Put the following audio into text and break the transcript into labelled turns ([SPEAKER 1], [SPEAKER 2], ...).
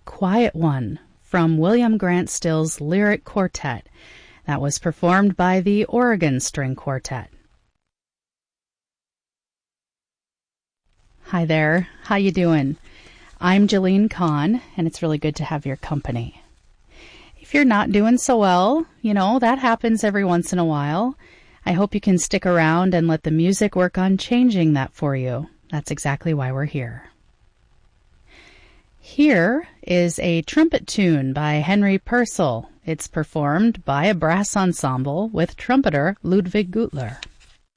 [SPEAKER 1] Quiet One from William Grant Still's Lyric Quartet. That was performed by the Oregon String Quartet. Hi there, how you doing? I'm Jillian Kahn, and it's really good to have your company. If you're not doing so well, that happens every once in a while. I hope you can stick around and let the music work on changing that for you. That's exactly why we're here. Here is a trumpet tune by Henry Purcell. It's performed by a brass ensemble with trumpeter Ludwig Gutler.